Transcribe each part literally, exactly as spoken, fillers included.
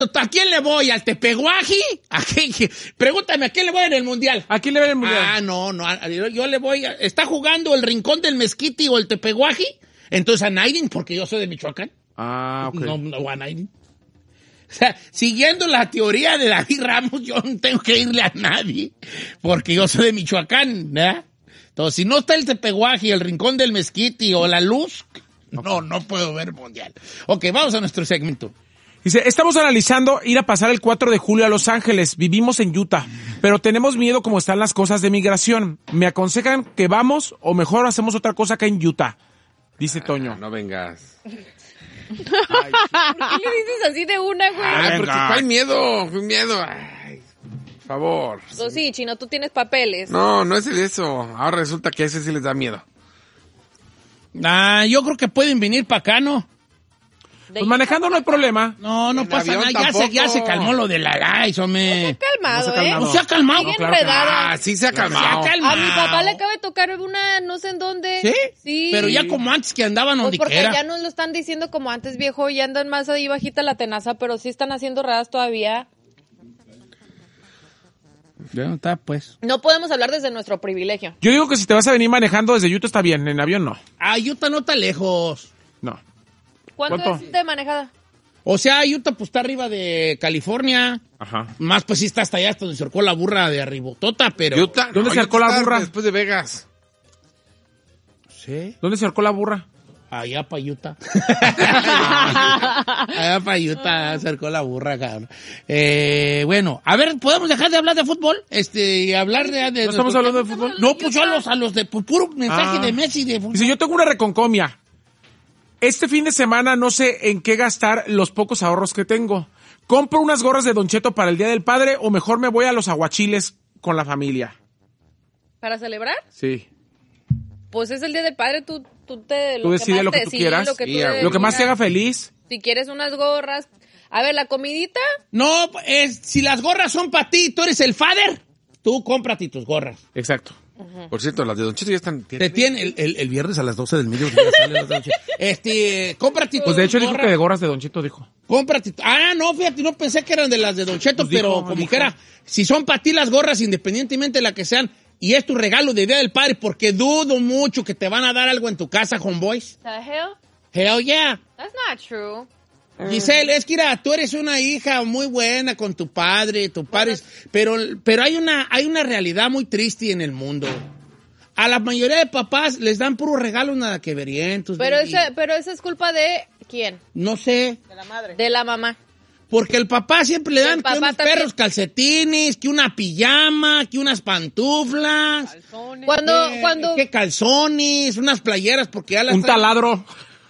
¿A quién le voy? ¿Al Tepehuaji? ¿A quién? Pregúntame, ¿a quién le voy en el Mundial? ¿A quién le va en el Mundial? Ah, no, no, yo, yo le voy a... ¿Está jugando el Rincón del Mezquite o el Tepehuaji? Entonces a Naidin, porque yo soy de Michoacán. Ah, ok. No, no a Naidin. O sea, siguiendo la teoría de David Ramos, yo no tengo que irle a nadie, porque yo soy de Michoacán, ¿verdad? Entonces, si no está el Tepehuaji, el Rincón del Mezquite o la Luz, no, no puedo ver Mundial. Ok, vamos a nuestro segmento. Dice, estamos analizando ir a pasar el cuatro de julio a Los Ángeles. Vivimos en Utah, pero tenemos miedo como están las cosas de migración. ¿Me aconsejan que vamos o mejor hacemos otra cosa acá en Utah? Dice Toño. Ah, no vengas. Ay, ¿por qué le dices así de una, güey? Ay, porque hay miedo, hay miedo. Ay, por favor. Pues sí, Chino, tú tienes papeles. No, no es de eso. Ahora resulta que a ese sí les da miedo. Ah, yo creo que pueden venir para acá, ¿no? Pues manejando no hay problema. No, no En pasa avión nada. Ya se, ya se tampoco. calmó lo de la Lice, hombre. Calmado, No se ha ¿eh? calmado. No se ha calmado. Sigue claro que no. enredado. Ah, sí se ha calmado. Se ha calmado. A mi papá le acaba de tocar una, no sé en dónde. ¿Sí? Sí. Pero ya como antes que andaban Pues donde porque quiera. ya no lo están diciendo como antes, viejo, y andan más ahí bajita la tenaza, pero sí están haciendo radas todavía. Ya no está, pues. No podemos hablar desde nuestro privilegio. Yo digo que si te vas a venir manejando desde Utah está bien, en avión no. Ah, Utah no está lejos. No. ¿Cuánto, ¿Cuánto? es de manejada? O sea, Utah pues está arriba de California. Ajá. Más pues sí está hasta allá, hasta donde se cercó la burra de arribotota, pero... Utah, ¿Dónde no, se arcó Utah la está burra? Después de Vegas. Sí. ¿Dónde se arcó la burra? Allá para Utah. Allá para Utah acercó la burra, cabrón. Eh, bueno, a ver, ¿podemos dejar de hablar de fútbol? Este, y hablar de... de ¿No estamos hablando de fútbol? No, pues yo a los, a los de... Pues, puro mensaje Ah. de Messi de fútbol. Dice, yo tengo una reconcomia. Este fin de semana no sé en qué gastar los pocos ahorros que tengo. ¿Compro unas gorras de Don Cheto para el Día del Padre o mejor me voy a los aguachiles con la familia? ¿Para celebrar? Sí. Pues es el Día del Padre, tú, tú te... Tú decides más lo que te- tú sí, quieras. Lo que, tú Sí, a- Lo que más te haga decidas. feliz. Si quieres unas gorras. A ver, la comidita. No, es, si las gorras son para ti, tú eres el father, tú cómprate tus gorras. Exacto. Por cierto, las de Don Cheto ya están... Te tiene el, el, el viernes a las doce del mediodía. Sale las doce. Este, cómprate tus Pues de hecho dijo gorras. que de gorras de Don Cheto dijo. Cómprate. Ah, no, fíjate, no pensé que eran de las de Don Cheto, Pues dijo, pero como dijo. que era, si son para ti las gorras, independientemente de la que sean, y es tu regalo de Día del Padre, porque dudo mucho que te van a dar algo en tu casa, homeboys. The hell? Hell yeah. That's not true. Giselle, es que mira, tú eres una hija muy buena con tu padre, tu padre, es- pero, pero hay una, hay una realidad muy triste en el mundo. A la mayoría de papás les dan puros regalos nada que verientos. Pero baby. esa, pero esa es culpa de ¿quién? No sé. De la mamá. Porque el papá siempre le El dan que papá unos también. perros calcetines, que una pijama, que unas pantuflas, Cuando, que, cuando, que calzones, unas playeras, porque ya las Un traen- taladro.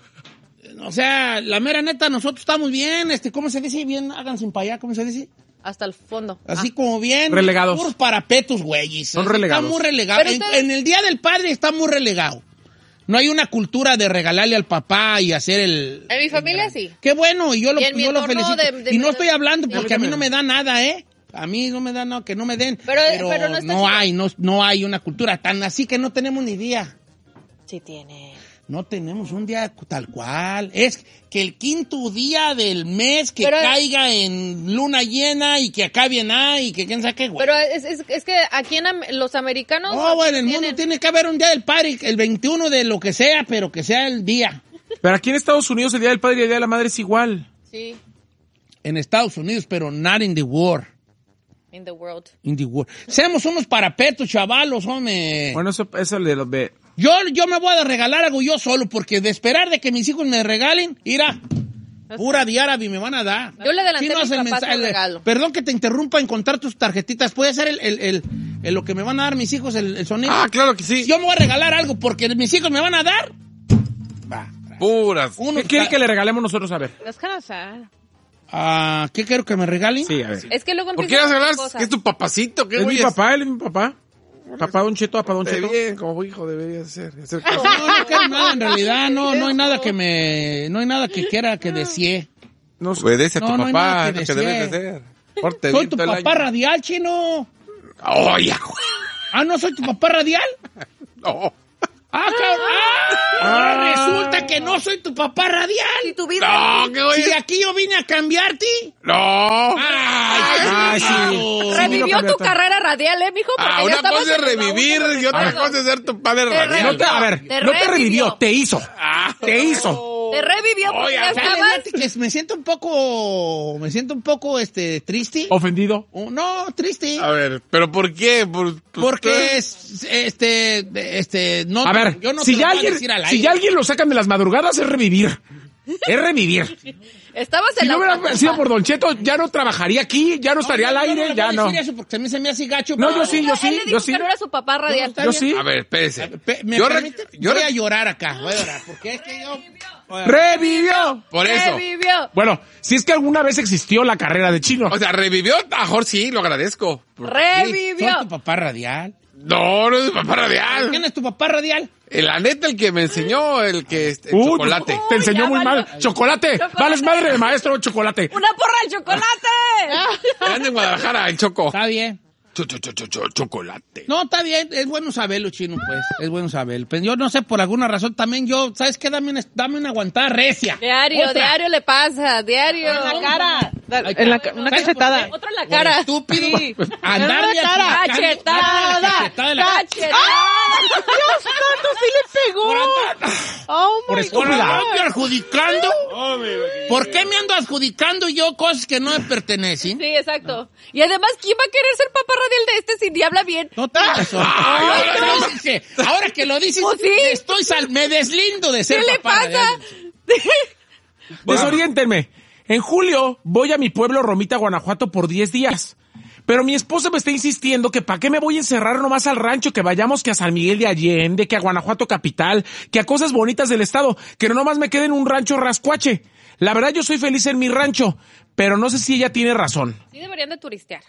O sea, la mera neta, nosotros estamos bien, este, ¿cómo se dice? Bien, háganse para allá, ¿cómo se dice? hasta el fondo. Así como bien. Relegados. Puros parapetos, güeyes. Son Así relegados. Está muy relegado. Pero En, ustedes- en el Día del Padre está muy relegado. No hay una cultura de regalarle al papá y hacer el... En mi familia sí. Qué bueno, y yo lo, Y en mi yo lo entorno felicito. de- de- y no estoy hablando Sí. porque a mí no me da nada, ¿eh? A mí no me da nada, que no me den. Pero- Pero, pero no está no chido. hay, no, no hay una cultura tan así que no tenemos ni día. Sí tiene. No tenemos un día tal cual. Es que el quinto día del mes que Pero- caiga en luna llena y que acabe en A y que quién sabe qué, güey. Pero es, es, es que aquí en am- los americanos... No, güey, en el tienen- mundo tiene que haber un día del padre, el veintiuno de lo que sea, pero que sea el día. Pero aquí en Estados Unidos el Día del Padre y el Día de la Madre es igual. Sí, En Estados Unidos, pero not in the world. in the world. In the world. Seamos unos parapetos, chavalos, hombre. Bueno, eso eso le lo ve. Yo, yo me voy a regalar algo yo solo, porque de esperar de que mis hijos me regalen, mira, pura diárabe me van a dar. Yo le adelanté Sí, no a mis es el papás mensaje- un regalo. Perdón que te interrumpa en contar tus tarjetitas. ¿Puede ser el, el, el, el- lo que me van a dar mis hijos, el, el sonido? Ah, claro que sí. Yo me voy a regalar algo porque mis hijos me van a dar. Va. Puras. Unos ¿Qué quiere ca- que le regalemos nosotros? A ver. That's kind of sad. Ah, ¿qué quiero que me regalen? Sí, a ver. Es que luego ¿Por qué empiezan vas a a hablar? cosas. ¿Que es tu papacito? ¿Qué Es mi güey es? papá, él es mi papá. Papá Don Cheto, papá Don Esté Cheto. bien, como hijo debería ser. hacer caso. No, no quiero nada, en realidad, no, no hay nada que me, no hay nada que quiera que desee. No sé. Obedece a tu No, no hay papá, nada es que lo que decir. debes de hacer. Porte Soy bien tu todo el papá año. radial, chino. Oh, ya, güey. Ah, ¿no soy tu papá radial? No. ¡Ah, cabrón! ¡Ah! Ahora resulta que no soy tu papá radial. ¿Y tu vida? No, ¿qué voy Si a... aquí yo vine a cambiarte. No. ¡Ay, Ay, sí. claro! Revivió Sí, no tu cambió carrera radial, ¿eh, mijo? Porque Ah, ya una estabas cosa es en el revivir baúl de y otra recuerdos. cosa es ser tu padre Te radial. No te, a ver, Te no te revivió, revivió. te hizo. Ah. Te hizo. Te revivió porque Oye, ya Chale, estabas... fíjate que me siento un poco, me siento un poco, este, triste. Ofendido. Oh, no, triste. A ver, ¿pero por qué? Por, por- Porque es, este, este, no. A ver, yo no si te lo ya voy a alguien, decir al si aire. ya alguien lo sacan de las madrugadas es revivir. Es revivir. Estabas Si en no la hubiera sido por Don Cheto, ya no trabajaría aquí, ya no estaría al yo aire, le ya voy a no. decir eso porque también se me hace gacho. No, pero- yo sí, yo Él sí, le dijo yo sí. que no era su papá radial. está Yo bien. sí. A ver, espérese. Pe- ¿Me Yo re- permite? yo voy re- a llorar acá, voy a llorar, porque es que yo... ¡Revivió! Por eso. Revivió. Bueno, si es que alguna vez existió la carrera de chino. O sea, revivió, mejor sí, lo agradezco. Revivió. Soy tu papá radial. No, no es mi papá radial. ¿Quién es tu papá radial? El, la neta, el que me enseñó el que es el Uy, chocolate. Te enseñó ya muy valió. mal. Chocolate. Chocolate. Vales madre de maestro, chocolate. ¡Una porra de chocolate! Anda en Guadalajara, el choco. Está bien. Cho, cho, cho, cho, cho- chocolate. No, está bien, es bueno saberlo, chino, pues. Es bueno saberlo. Pero yo no sé, por alguna razón también yo, ¿sabes qué? Dame una, dame una aguantada recia. Diario, Otra. diario le pasa, diario. En la cara. Ahí En la está. ca- una ¿Sabes por cachetada. qué? Otro en la Por cara. estúpido. Sí. Andarle En la cara. achicando- Cachetada. dándole cachetada en la cara. Cachetada. ¡Dios santo, sí le pegó! Por andar- ¡Oh, Por my estar God! andarme adjudicando. ¿Por qué me ando adjudicando yo cosas que no me pertenecen? Sí, exacto. Y además, ¿quién va a querer ser papá radial de este si ni habla bien? No tienes razón. Ay, Ahora, lo dices, ahora que lo dices, Pues sí. me estoy sal- me deslindo de ¿Qué ser le papá pasa? radial. Desoriéntenme. En julio voy a mi pueblo Romita, Guanajuato por diez días. Pero mi esposa me está insistiendo que para qué me voy a encerrar nomás al rancho, que vayamos que a San Miguel de Allende, que a Guanajuato capital, que a cosas bonitas del estado, que no nomás me quede en un rancho rascuache. La verdad yo soy feliz en mi rancho, pero no sé si ella tiene razón. Sí deberían de turistear.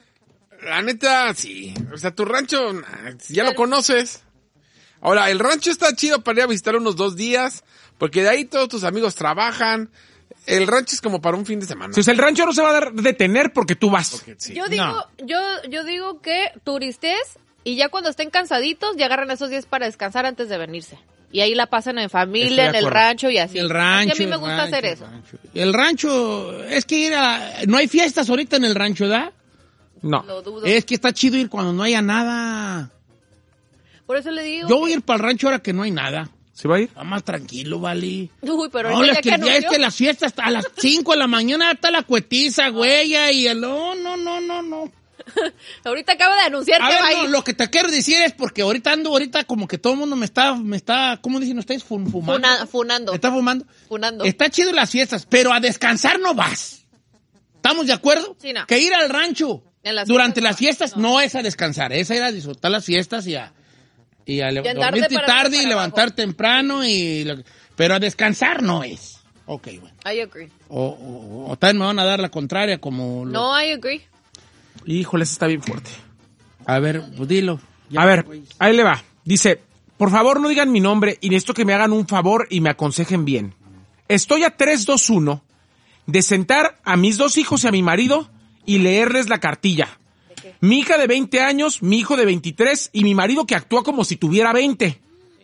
La neta, sí. O sea, tu rancho, nah, ya lo conoces. Ahora, el rancho está chido para ir a visitar unos dos días, porque de ahí todos tus amigos trabajan. El rancho es como para un fin de semana. O sea, el rancho no se va a dar- detener porque tú vas. Porque sí. Yo digo, No. yo, yo digo que turistes y ya cuando estén cansaditos, ya agarran esos días para descansar antes de venirse. Y ahí la pasan en Estoy familia, de en el acuerdo. rancho y así. El rancho. Así a mí me el gusta rancho, hacer el eso. rancho. El rancho, es que ir a, no hay fiestas ahorita en el rancho, ¿da? No. Lo dudo. Es que está chido ir cuando no haya nada. Por eso le digo. Yo voy a ir para el rancho ahora que no hay nada. ¿Se va a ir? Está más tranquilo, vale. Uy, pero No, ahorita es ya que, que ya es anunció. que las fiestas a las cinco de la mañana está la cuetiza, güey, y el... No, no, no, no, no. Ahorita acaba de anunciar A que ver, va a no, ir. lo que te quiero decir es porque ahorita ando, ahorita como que todo el mundo me está, me está, ¿cómo dicen ustedes? Fum- Fumando. Funa- funando. Me está fumando. Funando. Está chido las fiestas, pero a descansar no vas. ¿Estamos de acuerdo? Sí, no. Que ir al rancho En las durante fiestas, las fiestas no. no. es a descansar, es a ir a disfrutar las fiestas y a, y a le- Y andar de dormirte para tarde arriba y para levantar abajo. temprano y lo- pero a descansar no es. Ok, bueno. I agree. O, o, o también me van a dar la contraria como... lo- No, I agree. Híjole, eso está bien fuerte. A ver, pues dilo. Ya, A ver, güey. ahí le va. Dice, por favor no digan mi nombre y necesito que me hagan un favor y me aconsejen bien. Estoy a tres dos uno de sentar a mis dos hijos y a mi marido y leerles la cartilla. Mi hija de veinte años, mi hijo de veintitrés y mi marido que actúa como si tuviera veinte.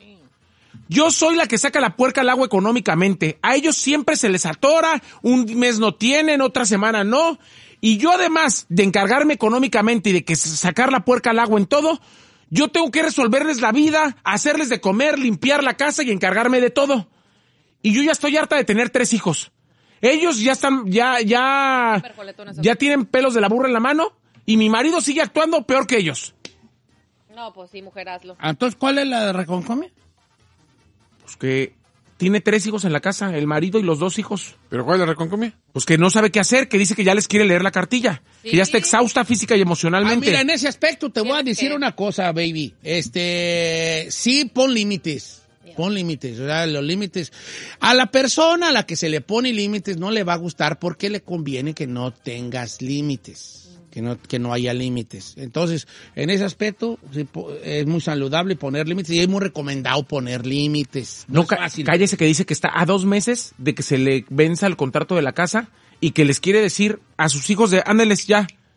Yo soy la que saca la puerca al agua económicamente. A ellos siempre se les atora, un mes no tienen, otra semana no. Y yo además de encargarme económicamente y de que sacar la puerca al agua en todo, yo tengo que resolverles la vida, hacerles de comer, limpiar la casa y encargarme de todo. Y yo ya estoy harta de tener tres hijos. Ellos ya están, ya, ya, Supercoletones. ya tienen pelos de la burra en la mano y mi marido sigue actuando peor que ellos. No, pues sí, mujer, hazlo. Ah, entonces, ¿cuál es la de reconcomia? Pues que tiene tres hijos en la casa, el marido y los dos hijos. ¿Pero cuál es la reconcomia? Pues que no sabe qué hacer, que dice que ya les quiere leer la cartilla, Sí. que ya está exhausta física y Ah, emocionalmente. mira, en ese aspecto te voy a Tienes decir que- una cosa, baby. Este, sí, pon límites. Pon límites, o sea, los límites. A la persona a la que se le pone límites no le va a gustar porque le conviene que no tengas límites, que no, que no haya límites. Entonces, en ese aspecto sí, po- es muy saludable poner límites y es muy recomendado poner límites. No, No, es ca- fácil. cállese que dice que está a dos meses de que se le venza el contrato de la casa y que les quiere decir a sus hijos de, ándeles ya,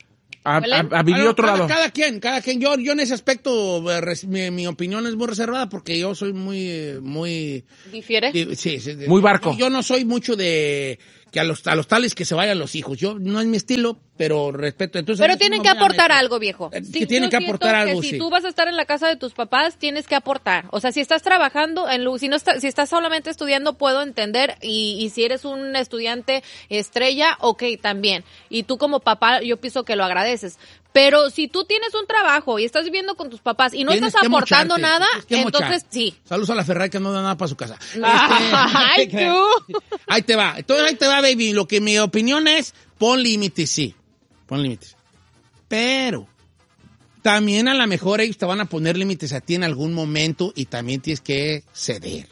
a, a, a vivir Ah, no, otro cada, lado. Cada quien, cada quien. Yo, yo en ese aspecto, eh, res- mi, mi opinión es muy reservada porque yo soy muy, eh, muy... ¿Difiere? di- sí, sí, Muy barco. Yo, yo no soy mucho de que a los, a los tales que se vayan los hijos. Yo no es mi estilo, pero respeto. Entonces, Pero a mí sí tienen no que me meto. aportar algo, viejo. Eh, Sí, que tienen yo que aportar siento algo, que sí. Si tú vas a estar en la casa de tus papás, tienes que aportar. O sea, si estás trabajando, en lu- si no está- si estás solamente estudiando, puedo entender. Y, y si eres un estudiante estrella, ok, también. Y tú como papá, yo pienso que lo agradeces. Pero si tú tienes un trabajo y estás viviendo con tus papás y no Tienes estás que aportando mocharte, nada, tienes que entonces mochar. sí. Saludos a la Ferrari que no da nada para su casa. Ay, Este, tú. Ahí te va. Entonces ahí te va, baby. Lo que mi opinión es, pon límites, sí. Pon límites. Pero también a lo mejor ellos te van a poner límites a ti en algún momento y también tienes que ceder.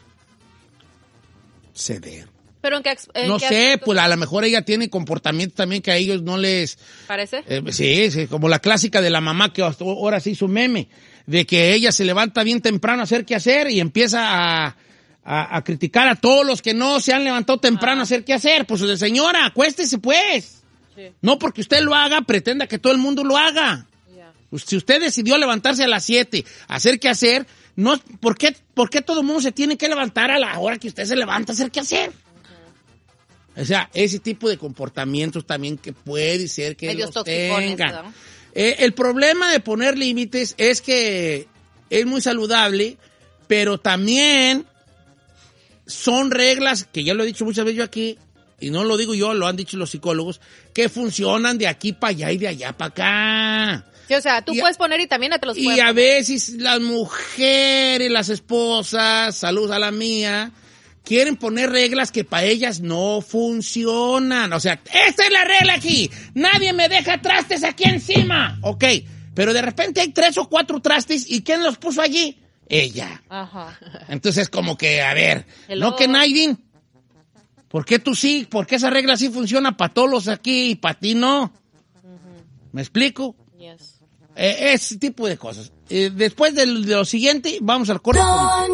Ceder. Pero en qué, ex- en No qué sé, aspecto pues a lo mejor ella tiene comportamientos también que a ellos no les... parece. Eh, sí, sí, como la clásica de la mamá que hasta ahora se hizo meme, de que ella se levanta bien temprano a hacer qué hacer y empieza a, a, a criticar a todos los que no se han levantado temprano a hacer qué hacer. Pues de señora, acuéstese pues. Sí. No porque usted lo haga, pretenda que todo el mundo lo haga. Ya. Pues, si usted decidió levantarse a las siete, hacer qué hacer, no, ¿por qué, por qué todo el mundo se tiene que levantar a la hora que usted se levanta a hacer qué hacer? O sea, ese tipo de comportamientos también que puede ser que Medios los toxicones, tengan. ¿verdad? Eh, el problema de poner límites es que es muy saludable, pero también son reglas, que ya lo he dicho muchas veces yo aquí, y no lo digo yo, lo han dicho los psicólogos, que funcionan de aquí para allá y de allá para acá. Sí, o sea, tú Y a- puedes poner y también te los Y puedes a poner. veces las mujeres, las esposas, saludos a la mía, quieren poner reglas que para ellas no funcionan. O sea, esta es la regla aquí. Nadie me deja trastes aquí encima. Ok, pero de repente hay tres o cuatro trastes y ¿quién los puso allí? Ella. Ajá. Entonces como que, a ver, Hello. ¿no que Naidin? ¿Por qué tú sí? ¿Por qué esa regla sí funciona para todos los aquí y para ti no? ¿Me explico? Yes. Eh, ese tipo de cosas. Eh, después de, de lo siguiente, vamos al corte.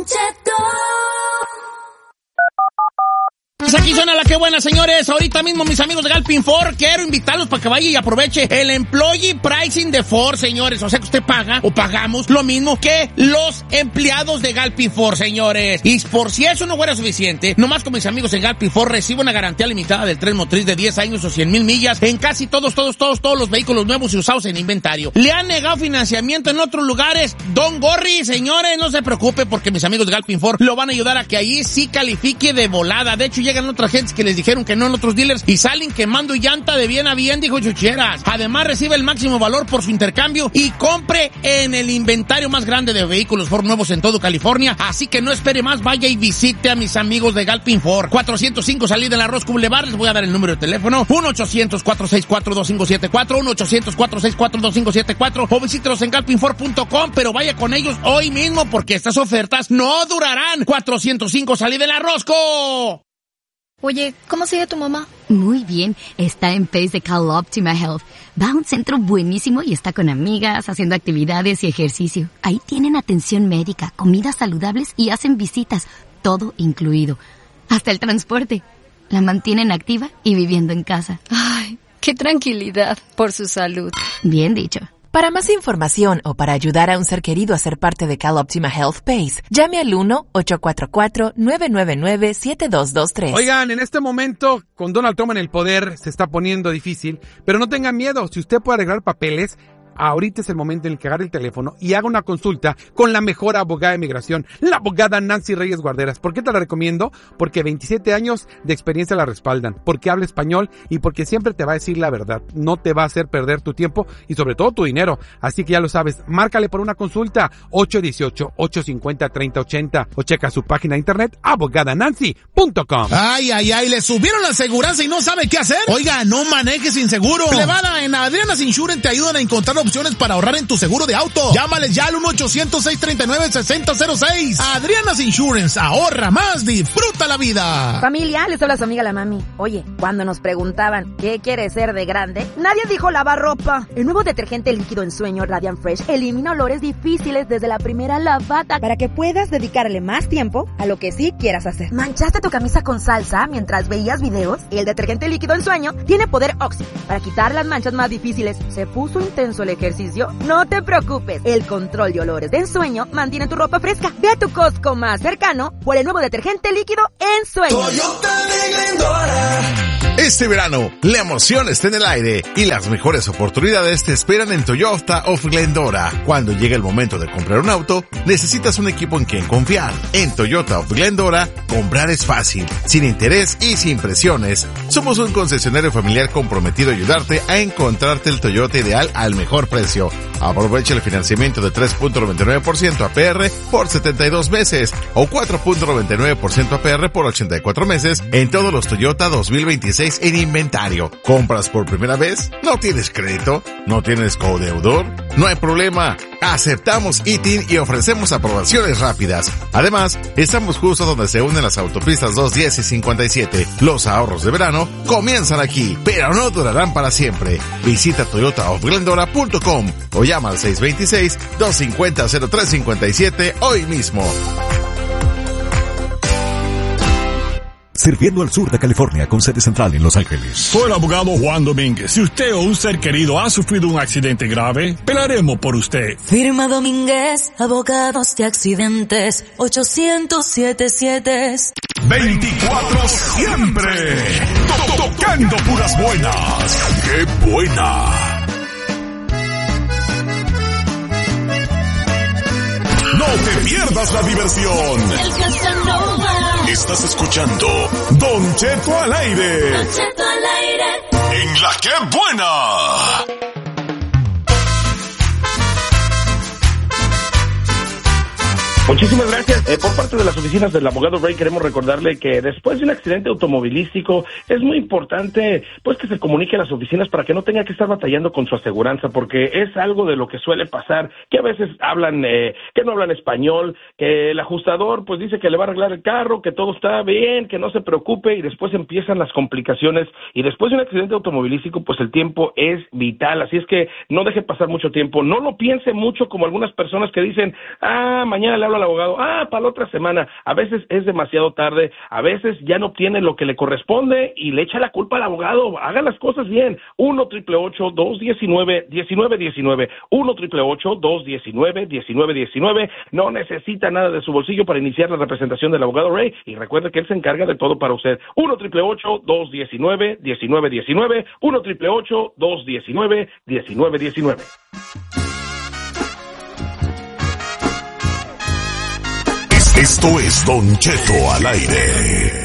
Pues aquí suena la que buena, señores. Ahorita mismo, mis amigos de Galpin Ford, quiero invitarlos para que vaya y aproveche el Employee Pricing de Ford, señores. O sea que usted paga o pagamos lo mismo que los empleados de Galpin Ford, señores. Y por si eso no fuera suficiente, nomás con mis amigos en Galpin Ford recibo una garantía limitada del tren motriz de diez años o cien mil millas en casi todos, todos, todos, todos los vehículos nuevos y usados en inventario. ¿Le han negado financiamiento en otros lugares? Don Gorri, señores, no se preocupe porque mis amigos de Galpin Ford lo van a ayudar a que allí sí califique de volada. De hecho, llegan otras gentes que les dijeron que no en otros dealers y salen quemando llanta de bien a bien, dijo Chucheras. Además, recibe el máximo valor por su intercambio y compre en el inventario más grande de vehículos Ford nuevos en todo California. Así que no espere más, vaya y visite a mis amigos de Galpin Ford. cuatrocientos cinco Salida en la Roscoe Boulevard. Les voy a dar el número de teléfono. uno ochocientos, cuatrocientos sesenta y cuatro, dos cinco siete cuatro. uno ochocientos, cuatrocientos sesenta y cuatro, dos cinco siete cuatro. O visítelos en galpin ford punto com, pero vaya con ellos hoy mismo porque estas ofertas no durarán. cuatrocientos cinco Salida en la Roscoe. Oye, ¿cómo sigue tu mamá? Muy bien, está en Pace de Cal Optima Health. Va a un centro buenísimo y está con amigas, haciendo actividades y ejercicio. Ahí tienen atención médica, comidas saludables y hacen visitas, todo incluido. Hasta el transporte. La mantienen activa y viviendo en casa. Ay, qué tranquilidad por su salud. Bien dicho. Para más información o para ayudar a un ser querido a ser parte de Cal Optima Health Pace, llame al uno ocho cuatro cuatro, nueve nueve nueve, siete dos dos tres. Oigan, en este momento, con Donald Trump en el poder, se está poniendo difícil, pero no tengan miedo. Si usted puede arreglar papeles, ahorita es el momento en el que agarre el teléfono y haga una consulta con la mejor abogada de migración, la abogada Nancy Reyes Guarderas. ¿Por qué te la recomiendo? Porque veintisiete años de experiencia la respaldan, porque habla español y porque siempre te va a decir la verdad. No te va a hacer perder tu tiempo y sobre todo tu dinero. Así que ya lo sabes, márcale por una consulta ocho uno ocho, ocho cinco cero, tres cero ocho cero o checa su página de internet abogada nancy punto com. Ay, ay, ay, le subieron la aseguranza y no sabe qué hacer. Oiga, no maneje sin seguro. Plebada, en Adriana's Insurance te ayudan a encontrar opciones para ahorrar en tu seguro de auto. Llámales ya al uno ochocientos, seiscientos treinta y nueve, sesenta cero seis. Adriana's Insurance, ahorra más, disfruta la vida. Familia, les habla su amiga la mami. Oye, cuando nos preguntaban ¿qué quieres ser de grande? Nadie dijo lavar ropa. El nuevo detergente líquido en sueño Radiant Fresh elimina olores difíciles desde la primera lavada para que puedas dedicarle más tiempo a lo que sí quieras hacer. ¿Manchaste tu camisa con salsa mientras veías videos? El detergente líquido en sueño tiene poder Oxy para quitar las manchas más difíciles. ¿Se puso intenso el ejercicio? No te preocupes, el control de olores de ensueño mantiene tu ropa fresca. Ve a tu Costco más cercano por el nuevo detergente líquido en sueño. Toyota de Glendora. Este verano, la emoción está en el aire y las mejores oportunidades te esperan en Toyota of Glendora. Cuando llegue el momento de comprar un auto, necesitas un equipo en quien confiar. En Toyota of Glendora, comprar es fácil, sin interés y sin presiones. Somos un concesionario familiar comprometido a ayudarte a encontrarte el Toyota ideal al mejor precio. Aprovecha el financiamiento de tres punto noventa y nueve por ciento A P R por setenta y dos meses o cuatro punto noventa y nueve por ciento A P R por ochenta y cuatro meses en todos los Toyota dos mil veintiséis en inventario. ¿Compras por primera vez? ¿No tienes crédito? ¿No tienes codeudor? No hay problema. Aceptamos I T I N y ofrecemos aprobaciones rápidas. Además, estamos justo donde se unen las autopistas dos diez y cincuenta y siete. Los ahorros de verano comienzan aquí, pero no durarán para siempre. Visita toyota of glendora punto com o llama al seis dos seis, dos cinco cero, cero tres cinco siete hoy mismo. Sirviendo al sur de California con sede central en Los Ángeles. Soy el abogado Juan Domínguez. Si usted o un ser querido ha sufrido un accidente grave, pelaremos por usted. Firma Domínguez, abogados de accidentes, ochocientos setenta y siete. veinticuatro siempre. Tocando puras buenas. ¡Qué buena! No te pierdas la diversión. El Casanova. Estás escuchando Don Cheto al aire. Don Cheto al aire. En la que buena. Muchísimas gracias. Eh, por parte de las oficinas del abogado Ray queremos recordarle que después de un accidente automovilístico es muy importante pues que se comunique a las oficinas para que no tenga que estar batallando con su aseguranza, porque es algo de lo que suele pasar, que a veces hablan, eh, que no hablan español, que el ajustador pues dice que le va a arreglar el carro, que todo está bien, que no se preocupe, y después empiezan las complicaciones, y después de un accidente automovilístico pues el tiempo es vital, así es que no deje pasar mucho tiempo, no lo piense mucho como algunas personas que dicen, ah, mañana le hablo al abogado, ah, para la otra semana. A veces es demasiado tarde, a veces ya no obtiene lo que le corresponde y le echa la culpa al abogado. Haga las cosas bien. uno triple ocho, dos diecinueve, diecinueve diecinueve. uno triple ocho, dos diecinueve, diecinueve diecinueve. No necesita nada de su bolsillo para iniciar la representación del abogado Ray, y recuerde que él se encarga de todo para usted. uno triple ocho, dos diecinueve, diecinueve diecinueve. uno triple ocho, dos diecinueve, diecinueve diecinueve. Esto es Don Cheto al aire.